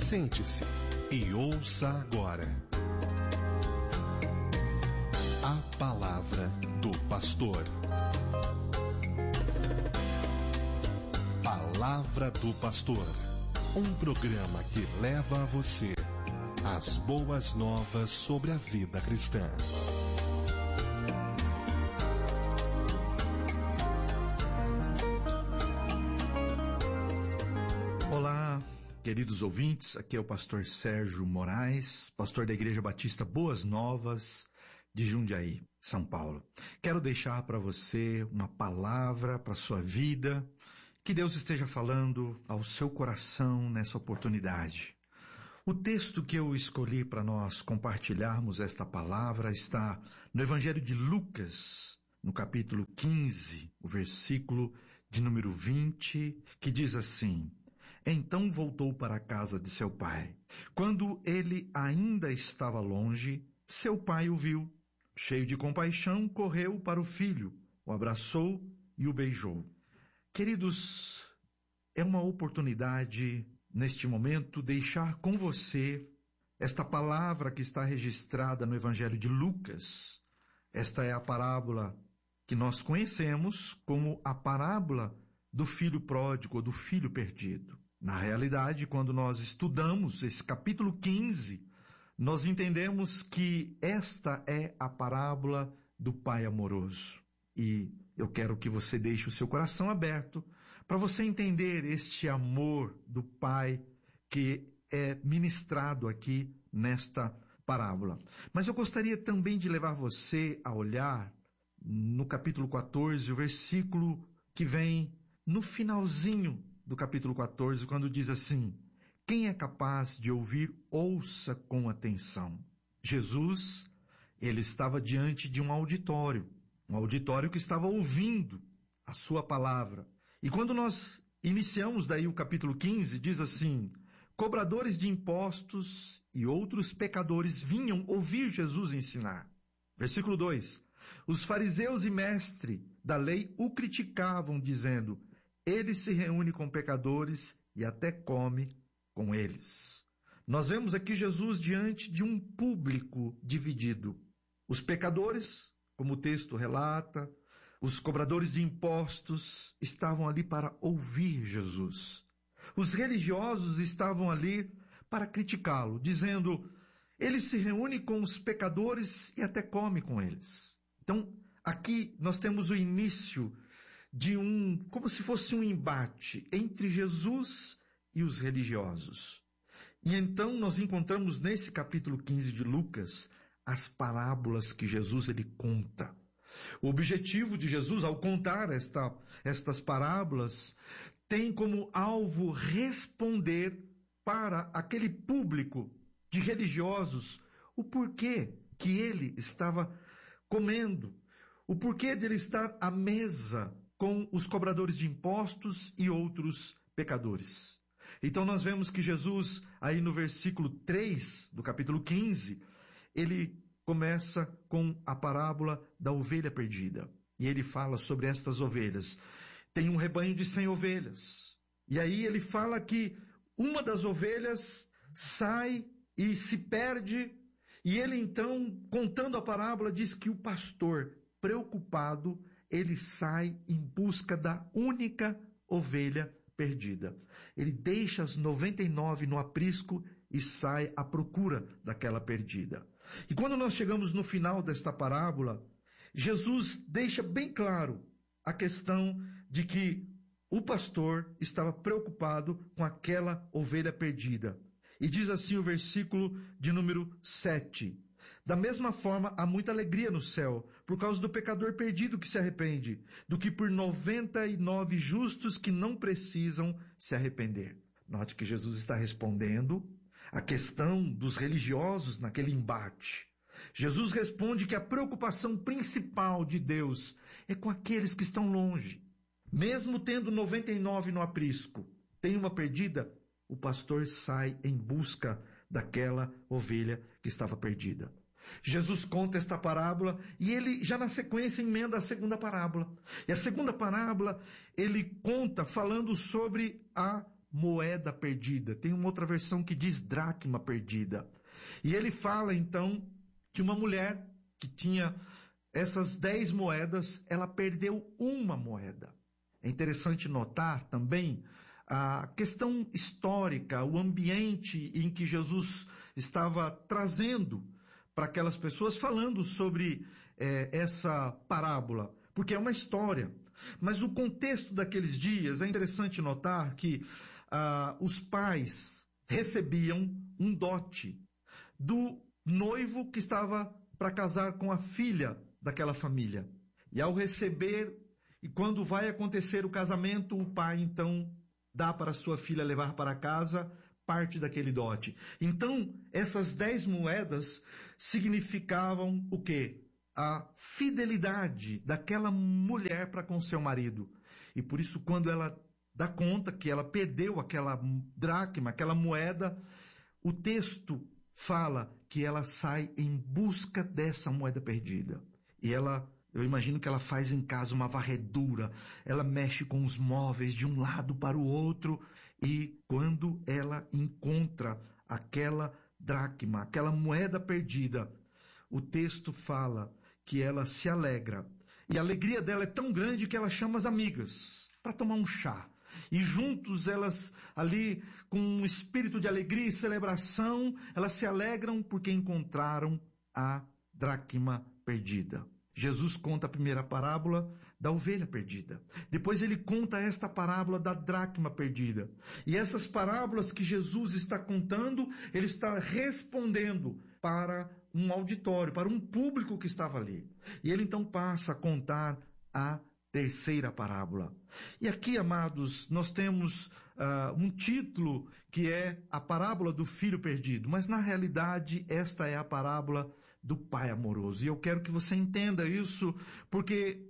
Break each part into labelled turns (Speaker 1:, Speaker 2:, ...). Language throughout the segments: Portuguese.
Speaker 1: Sente-se e ouça agora a palavra do pastor. Palavra do Pastor, um programa que leva a você as boas novas sobre a vida cristã.
Speaker 2: Olá, queridos ouvintes, aqui é o pastor Sérgio Moraes, pastor da Igreja Batista Boas Novas de Jundiaí, São Paulo. Quero deixar para você uma palavra para a sua vida, que Deus esteja falando ao seu coração nessa oportunidade. O texto que eu escolhi para nós compartilharmos esta palavra está no Evangelho de Lucas, no capítulo 15, o versículo de número 20, que diz assim: Então voltou para a casa de seu pai. Quando ele ainda estava longe, seu pai o viu. Cheio de compaixão, correu para o filho, o abraçou e o beijou. Queridos, é uma oportunidade, neste momento, deixar com você esta palavra que está registrada no Evangelho de Lucas. Esta é a parábola que nós conhecemos como a parábola do filho pródigo, ou do filho perdido. Na realidade, quando nós estudamos esse capítulo 15, nós entendemos que esta é a parábola do pai amoroso. E eu quero que você deixe o seu coração aberto para você entender este amor do pai que é ministrado aqui nesta parábola. Mas eu gostaria também de levar você a olhar no capítulo 14, o versículo que vem no finalzinho do capítulo 14, quando diz assim: quem é capaz de ouvir, ouça com atenção. Jesus, ele estava diante de um auditório que estava ouvindo a sua palavra. E quando nós iniciamos daí o capítulo 15, diz assim: cobradores de impostos e outros pecadores vinham ouvir Jesus ensinar. Versículo 2: os fariseus e mestres da lei o criticavam, dizendo: ele se reúne com pecadores e até come com eles. Nós vemos aqui Jesus diante de um público dividido. Os pecadores, como o texto relata, os cobradores de impostos estavam ali para ouvir Jesus. Os religiosos estavam ali para criticá-lo, dizendo: ele se reúne com os pecadores e até come com eles. Então, aqui nós temos o início de como se fosse um embate entre Jesus e os religiosos. E então nós encontramos nesse capítulo 15 de Lucas as parábolas que Jesus ele conta. O objetivo de Jesus ao contar estas parábolas tem como alvo responder para aquele público de religiosos o porquê que ele estava comendo, o porquê de ele estar à mesa com os cobradores de impostos e outros pecadores. Então nós vemos que Jesus, aí no versículo 3 do capítulo 15, ele começa com a parábola da ovelha perdida. E ele fala sobre estas ovelhas. Tem um rebanho de 100 ovelhas. E aí ele fala que uma das ovelhas sai e se perde. E ele então, contando a parábola, diz que o pastor, preocupado, ele sai em busca da única ovelha perdida. Ele deixa as 99 no aprisco e sai à procura daquela perdida. E quando nós chegamos no final desta parábola, Jesus deixa bem claro a questão de que o pastor estava preocupado com aquela ovelha perdida. E diz assim o versículo de número 7. Da mesma forma, há muita alegria no céu, por causa do pecador perdido que se arrepende, do que por 99 justos que não precisam se arrepender. Note que Jesus está respondendo a questão dos religiosos naquele embate. Jesus responde que a preocupação principal de Deus é com aqueles que estão longe. Mesmo tendo 99 no aprisco, tem uma perdida, o pastor sai em busca daquela ovelha que estava perdida. Jesus conta esta parábola e ele já na sequência emenda a segunda parábola. E a segunda parábola ele conta falando sobre a moeda perdida. Tem uma outra versão que diz dracma perdida. E ele fala então que uma mulher que tinha essas 10 moedas, ela perdeu uma moeda. É interessante notar também a questão histórica, o ambiente em que Jesus estava trazendo para aquelas pessoas, falando sobre essa parábola, porque é uma história. Mas o contexto daqueles dias, é interessante notar que os pais recebiam um dote do noivo que estava para casar com a filha daquela família. E ao receber, e quando vai acontecer o casamento, o pai então dá para sua filha levar para casa parte daquele dote. Então, essas 10 moedas significavam o quê? A fidelidade daquela mulher para com seu marido. E por isso, quando ela dá conta que ela perdeu aquela dracma, aquela moeda, o texto fala que ela sai em busca dessa moeda perdida. E eu imagino que ela faz em casa uma varredura, ela mexe com os móveis de um lado para o outro, e quando ela encontra aquela dracma, aquela moeda perdida, o texto fala que ela se alegra. E a alegria dela é tão grande que ela chama as amigas para tomar um chá. E juntos elas ali, com um espírito de alegria e celebração, elas se alegram porque encontraram a dracma perdida. Jesus conta a primeira parábola da ovelha perdida. Depois ele conta esta parábola da dracma perdida. E essas parábolas que Jesus está contando, ele está respondendo para um auditório, para um público que estava ali. E ele então passa a contar a terceira parábola. E aqui, amados, nós temos um título que é a parábola do filho perdido. Mas na realidade esta é a parábola do pai amoroso. E eu quero que você entenda isso, porque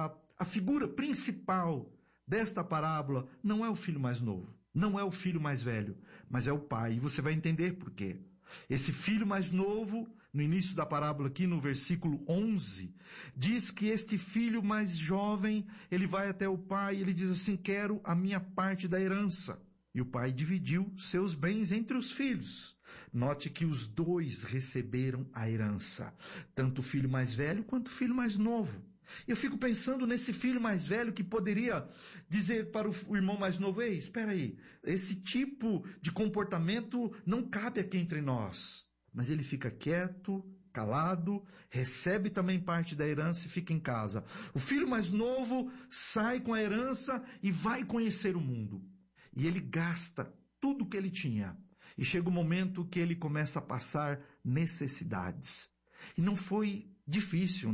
Speaker 2: a figura principal desta parábola não é o filho mais novo, não é o filho mais velho, mas é o pai. E você vai entender por quê. Esse filho mais novo, no início da parábola aqui no versículo 11, diz que este filho mais jovem, ele vai até o pai e ele diz assim: quero a minha parte da herança. E o pai dividiu seus bens entre os filhos. Note que os dois receberam a herança, tanto o filho mais velho quanto o filho mais novo. Eu fico pensando nesse filho mais velho que poderia dizer para o irmão mais novo: ei, espera aí, esse tipo de comportamento não cabe aqui entre nós. Mas ele fica quieto, calado, recebe também parte da herança e fica em casa. O filho mais novo sai com a herança e vai conhecer o mundo. E ele gasta tudo o que ele tinha. E chega o momento que ele começa a passar necessidades. E não foi difícil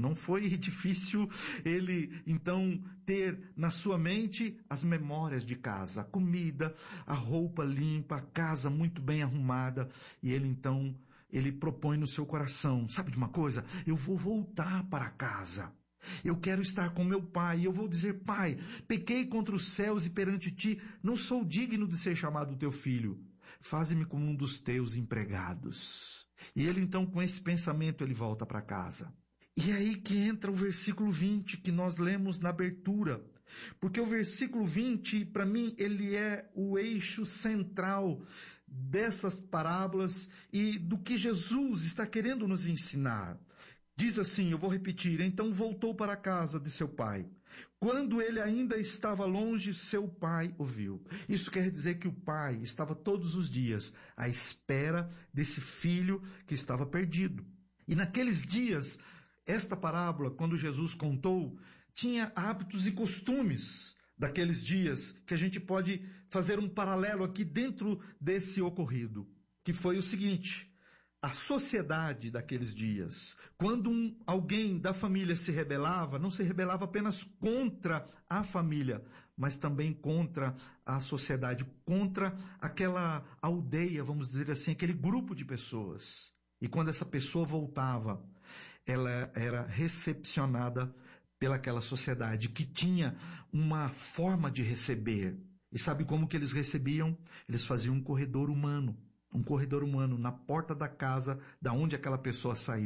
Speaker 2: ele então ter na sua mente as memórias de casa, a comida, a roupa limpa, a casa muito bem arrumada. E ele propõe no seu coração: sabe de uma coisa? Eu vou voltar para casa. Eu quero estar com meu pai, eu vou dizer: pai, pequei contra os céus e perante ti, não sou digno de ser chamado teu filho. Faze-me como um dos teus empregados. E ele então, com esse pensamento, ele volta para casa. E é aí que entra o versículo 20, que nós lemos na abertura. Porque o versículo 20, para mim, ele é o eixo central dessas parábolas e do que Jesus está querendo nos ensinar. Diz assim, eu vou repetir: então voltou para a casa de seu pai. Quando ele ainda estava longe, seu pai o viu. Isso quer dizer que o pai estava todos os dias à espera desse filho que estava perdido. E naqueles dias, esta parábola, quando Jesus contou, tinha hábitos e costumes daqueles dias que a gente pode fazer um paralelo aqui dentro desse ocorrido, que foi o seguinte: a sociedade daqueles dias, quando alguém da família se rebelava, não se rebelava apenas contra a família, mas também contra a sociedade, contra aquela aldeia, vamos dizer assim, aquele grupo de pessoas. E quando essa pessoa voltava, ela era recepcionada pelaquela sociedade que tinha uma forma de receber. E sabe como que eles recebiam? Eles faziam um corredor humano na porta da casa da onde aquela pessoa saiu.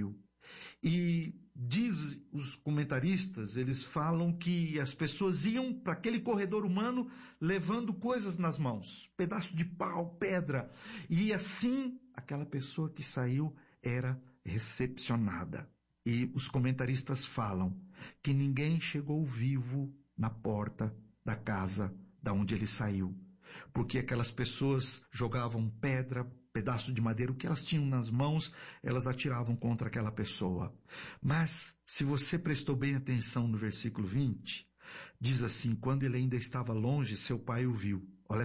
Speaker 2: E diz os comentaristas, eles falam que as pessoas iam para aquele corredor humano levando coisas nas mãos, pedaço de pau, pedra, e assim aquela pessoa que saiu era recepcionada. E os comentaristas falam que ninguém chegou vivo na porta da casa da onde ele saiu, porque aquelas pessoas jogavam pedra, pedaço de madeira, o que elas tinham nas mãos, elas atiravam contra aquela pessoa. Mas, se você prestou bem atenção no versículo 20, diz assim: quando ele ainda estava longe, seu pai o viu. Olha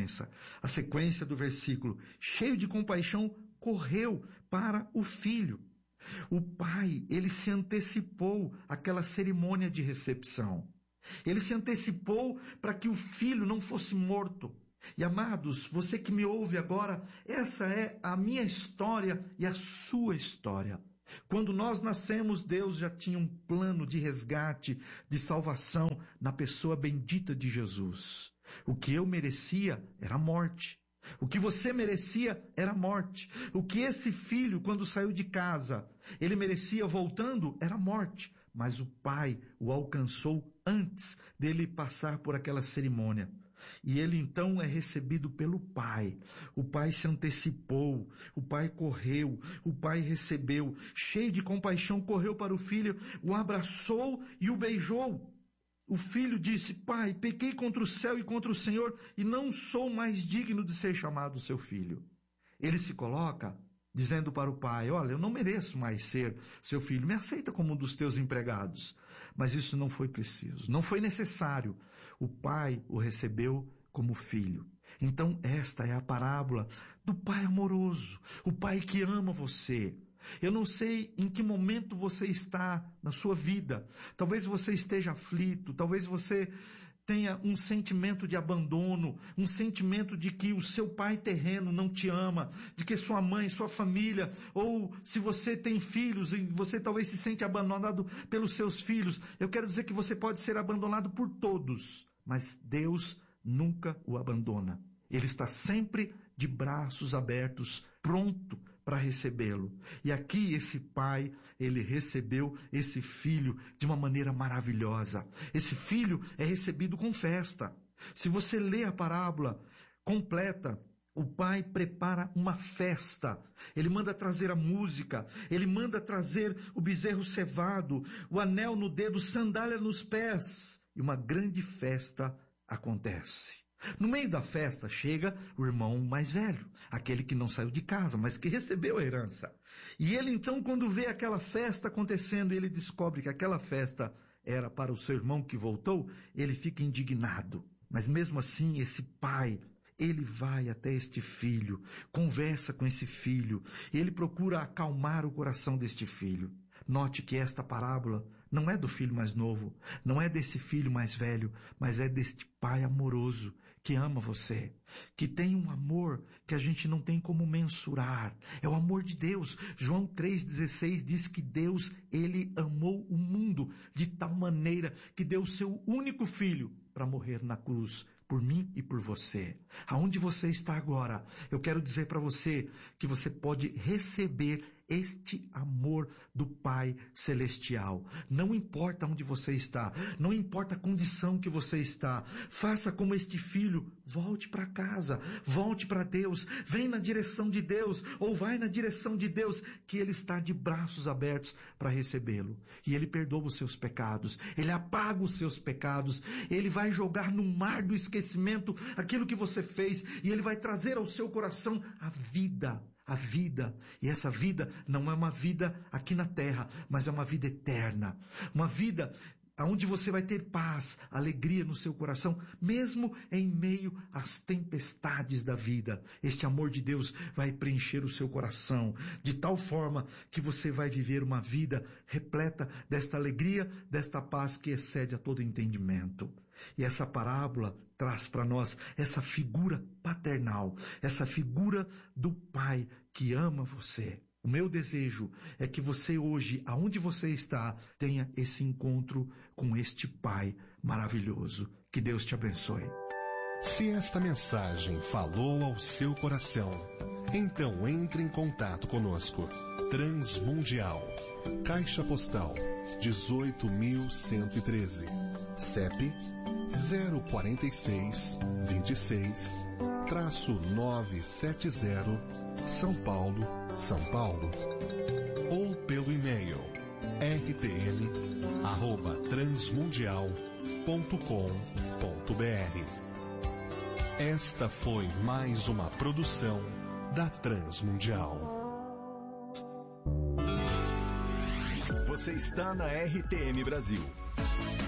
Speaker 2: a sequência do versículo. Cheio de compaixão, correu para o filho. O pai, ele se antecipou àquela cerimônia de recepção. Ele se antecipou para que o filho não fosse morto. E amados, você que me ouve agora, essa é a minha história e a sua história. Quando nós nascemos, Deus já tinha um plano de resgate, de salvação na pessoa bendita de Jesus. O que eu merecia era a morte. O que você merecia era a morte. O que esse filho, quando saiu de casa, ele merecia voltando, era a morte. Mas o pai o alcançou antes dele passar por aquela cerimônia. E ele então é recebido pelo pai. O pai se antecipou, o pai correu, o pai recebeu. Cheio de compaixão, correu para o filho, o abraçou e o beijou. O filho disse: pai, pequei contra o céu e contra o Senhor, e não sou mais digno de ser chamado seu filho. Ele se coloca dizendo para o pai: olha, eu não mereço mais ser seu filho, me aceita como um dos teus empregados. Mas isso não foi preciso, não foi necessário. O pai o recebeu como filho. Então esta é a parábola do pai amoroso, o pai que ama você. Eu não sei em que momento você está na sua vida. Talvez você esteja aflito, talvez você tenha um sentimento de abandono, um sentimento de que o seu pai terreno não te ama, de que sua mãe, sua família, ou se você tem filhos e você talvez se sente abandonado pelos seus filhos. Eu quero dizer que você pode ser abandonado por todos, mas Deus nunca o abandona. Ele está sempre de braços abertos, pronto para recebê-lo. E aqui esse pai, ele recebeu esse filho de uma maneira maravilhosa. Esse filho é recebido com festa. Se você lê a parábola completa, o pai prepara uma festa. Ele manda trazer a música, ele manda trazer o bezerro cevado, o anel no dedo, sandália nos pés. E uma grande festa acontece. No meio da festa chega o irmão mais velho, aquele que não saiu de casa, mas que recebeu a herança. E ele então, quando vê aquela festa acontecendo, ele descobre que aquela festa era para o seu irmão que voltou, ele fica indignado. Mas mesmo assim, esse pai, ele vai até este filho, conversa com esse filho, e ele procura acalmar o coração deste filho. Note que esta parábola não é do filho mais novo, não é desse filho mais velho, mas é deste pai amoroso que ama você, que tem um amor que a gente não tem como mensurar. É o amor de Deus. João 3,16 diz que Deus, ele amou o mundo de tal maneira que deu o seu único filho para morrer na cruz, por mim e por você. Aonde você está agora, eu quero dizer para você que você pode receber este amor do Pai Celestial. Não importa onde você está, não importa a condição que você está, faça como este filho, volte para casa, volte para Deus, vem na direção de Deus, ou vai na direção de Deus, que Ele está de braços abertos para recebê-lo. E Ele perdoa os seus pecados, Ele apaga os seus pecados, Ele vai jogar no mar do esquecimento aquilo que você fez, e Ele vai trazer ao seu coração a vida. A vida, e essa vida não é uma vida aqui na terra, mas é uma vida eterna, uma vida onde você vai ter paz, alegria no seu coração, mesmo em meio às tempestades da vida. Este amor de Deus vai preencher o seu coração, de tal forma que você vai viver uma vida repleta desta alegria, desta paz que excede a todo entendimento. E essa parábola traz para nós essa figura paternal, essa figura do Pai que ama você. O meu desejo é que você hoje, aonde você está, tenha esse encontro com este Pai maravilhoso. Que Deus te abençoe.
Speaker 1: Se esta mensagem falou ao seu coração, Então entre em contato conosco. Transmundial. Caixa Postal 18.113. CEP 046 26-970 São Paulo, São Paulo. Ou pelo e-mail rtm@transmundial.com.br. Esta foi mais uma produção da Transmundial.
Speaker 3: Você está na RTM Brasil.